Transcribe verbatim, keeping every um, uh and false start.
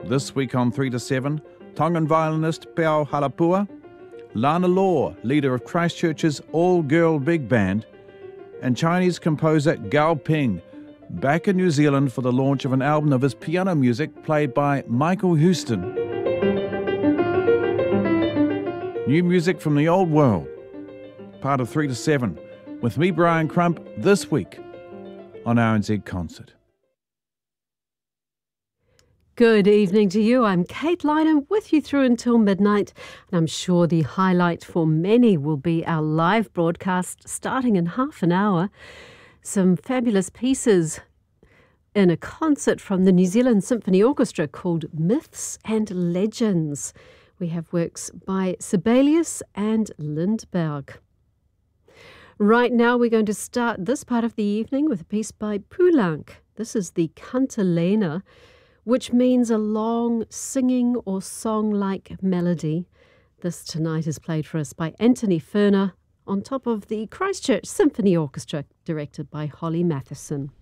This week on three to seven, Tongan violinist Peao Halapua, Lana Law, leader of Christchurch's all-girl big band, and Chinese composer Gao Ping, back in New Zealand for the launch of an album of his piano music played by Michael Houston. New music from the old world, part of three to seven, with me, Brian Crump, this week on R N Z Concert. Good evening to you. I'm Kate Lynham with you through until midnight. And I'm sure the highlight for many will be our live broadcast starting in half an hour. Some fabulous pieces in a concert from the New Zealand Symphony Orchestra called Myths and Legends. We have works by Sibelius and Lindberg. Right now we're going to start this part of the evening with a piece by Poulenc. This is the Cantilena, which means a long singing or song-like melody. This tonight is played for us by Anthony Ferner on top of the Christchurch Symphony Orchestra, directed by Holly Matheson.